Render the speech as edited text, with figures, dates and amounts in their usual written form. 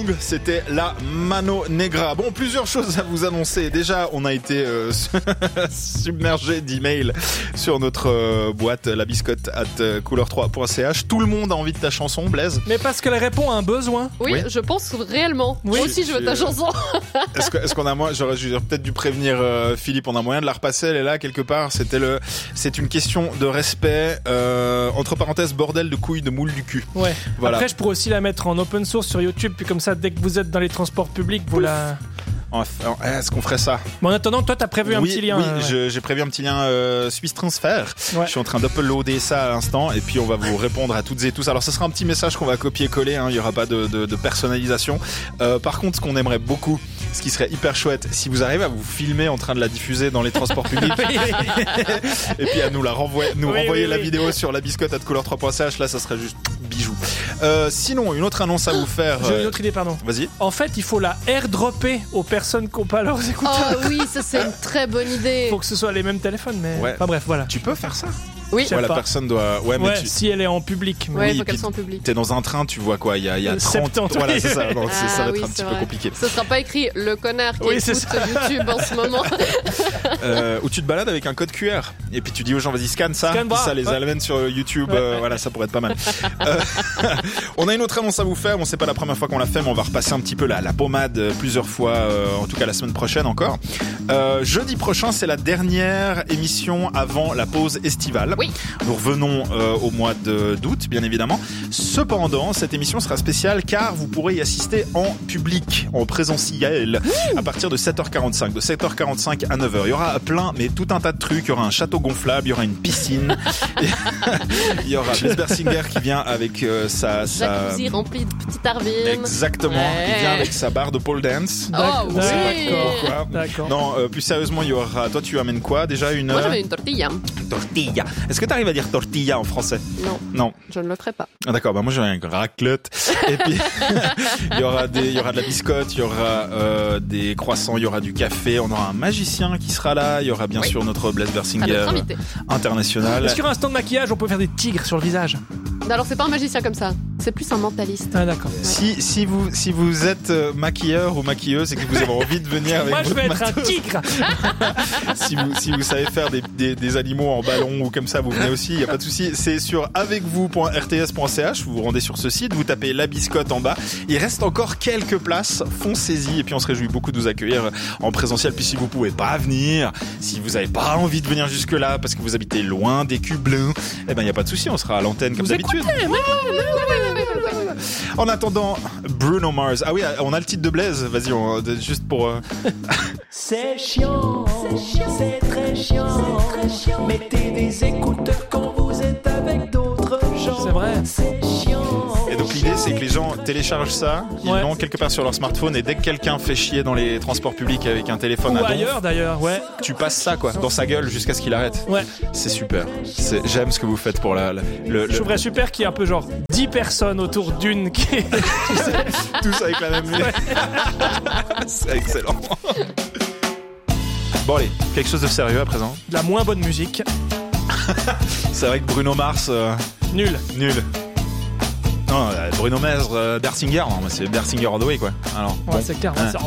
longue, c'était la Mano Negra. Bon, plusieurs choses à vous annoncer. Déjà, on a été submergé d'emails sur notre boîte labiscotte@couleur3.ch. Tout le monde a envie de ta chanson, Blaise. Mais parce qu'elle répond à un besoin. Oui, je pense réellement. Oui. Moi aussi, je veux ta chanson. Est-ce qu'on a j'aurais peut-être dû prévenir Philippe, on a moyen de la repasser, elle est là quelque part. C'est une question de respect, entre parenthèses, bordel de couilles de moule du cul. Ouais. Voilà. Après, je pourrais aussi la mettre en open source sur YouTube, puis comme ça, dès que vous êtes dans les transports publics, vous la... Est-ce qu'on ferait ça? Bon, en attendant, toi, t'as prévu un petit lien. Oui, j'ai prévu un petit lien Swiss Transfer. Ouais. Je suis en train d'uploader ça à l'instant et puis on va vous répondre à toutes et tous. Alors, ce sera un petit message qu'on va copier-coller. Il y aura pas de personnalisation. Par contre, ce qu'on aimerait beaucoup, ce qui serait hyper chouette, si vous arrivez à vous filmer en train de la diffuser dans les transports publics et puis à nous renvoyer la vidéo sur labiscotte@couleur3.ch, là, ça serait juste bijou. Sinon, une autre annonce à vous faire. J'ai une autre idée, pardon. Vas-y. En fait, il faut la airdropper aux personnes qui n'ont pas leurs écouteurs. Oh oui, ça c'est une très bonne idée. Faut que ce soit les mêmes téléphones, mais... Ouais. Enfin bref, voilà. Tu peux faire ça? Oui. J'aime La pas. personne doit... Ouais, mais Si elle est en public. Mais... Ouais, Oui, faut qu'elle puis soit en public. T'es dans un train, tu vois quoi, il y a 30... 70, Voilà, oui. c'est ça. Non, ça va être oui, un c'est petit peu vrai. compliqué. Ce sera pas écrit le connard qui Oui, c'est écoute YouTube en ce moment. Où tu te balades avec un code QR et puis tu dis aux gens vas-y scanne ça, Scanne, puis ça les ouais. amène sur YouTube. Voilà, ça pourrait être pas mal. On a une autre annonce à vous faire. Bon, c'est pas la première fois qu'on l'a fait, mais on va repasser un petit peu la pommade plusieurs fois, en tout cas la semaine prochaine encore. Jeudi prochain, c'est la dernière émission avant la pause estivale. Oui. Nous revenons au mois d'août, bien évidemment. Cependant, cette émission sera spéciale car vous pourrez y assister en public, en présentiel, à partir de 7h45. De 7h45 à 9h. Il y aura mais tout un tas de trucs. Il y aura un château gonflable, il y aura une piscine. Il y aura Blaise Bersinger qui vient avec sa... Jacuzzi rempli de petites arvines. Exactement. Ouais. Il vient avec sa barre de pole dance. Oh On sait pas oui. pourquoi. D'accord. Non, plus sérieusement, il y aura... Toi, tu amènes quoi déjà? Moi j'avais une tortilla. Tortilla. Est-ce que tu arrives à dire tortilla en français? Non, Non. je ne le ferai pas. Ah, d'accord, moi j'ai un raclette. Et puis il y aura de la biscotte, il y aura des croissants, il y aura du café, on aura un magicien qui sera là, il y aura bien sûr notre Blaise Bersinger notre invité. international. Est-ce qu'il y aura un stand de maquillage? On peut faire des tigres sur le visage. Alors c'est pas un magicien comme ça, c'est plus un mentaliste. Ah d'accord. Si vous êtes maquilleur ou maquilleuse et que vous avez envie de venir avec Moi je votre vais être un matos, tigre. si vous savez faire des animaux en ballon ou comme ça, vous venez aussi, il y a pas de souci. C'est sur avecvous.rts.ch, vous vous rendez sur ce site, vous tapez la biscotte en bas. Il reste encore quelques places, foncez-y et puis on se réjouit beaucoup de vous accueillir en présentiel. Puis si vous pouvez pas venir, si vous avez pas envie de venir jusque là parce que vous habitez loin des cubes bleus, eh ben il y a pas de souci, on sera à l'antenne comme d'habitude. En attendant, Bruno Mars. Ah oui, on a le titre de Blaise. Vas-y, juste pour. C'est chiant, c'est très chiant. Mettez des écouteurs quand vous êtes avec d'autres gens. C'est vrai. C'est chiant. Et donc l'idée, c'est que les gens téléchargent ça, ils l'ont quelque part sur leur smartphone, et dès que quelqu'un fait chier dans les transports publics avec un téléphone Ou à donf, ailleurs d'ailleurs, ouais. tu passes ça quoi dans sa gueule jusqu'à ce qu'il arrête. Ouais. C'est super. J'aime ce que vous faites pour le Je trouverais super qu'il y ait un peu genre 10 personnes autour d'une qui... tous avec la même musique. C'est excellent. Bon allez, quelque chose de sérieux à présent. de la moins bonne musique. C'est vrai que Bruno Mars, Nul. nul. Non, Bruno Mars, Bersinger, non, c'est Bersinger all the way quoi. Alors, Ouais, bon. c'est clair. Hein.